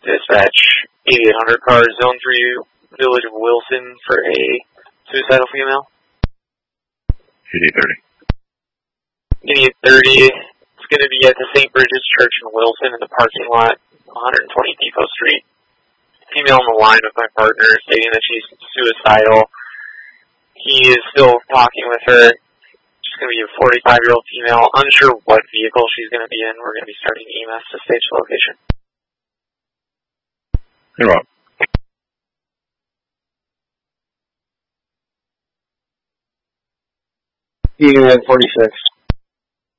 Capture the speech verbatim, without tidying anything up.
Dispatch eighty-eight hundred car, zone three, Village of Wilson for a suicidal female. eighty-eight thirty. eighty-eight thirty, it's going to be at the Saint Bridget's Church in Wilson in the parking lot, one twenty Depot Street. Female on the line with my partner stating that she's suicidal. He is still talking with her. She's going to be a forty-five-year-old female, unsure what vehicle she's going to be in. We're going to be starting E M S to stage the location. You're up. Unit forty-six.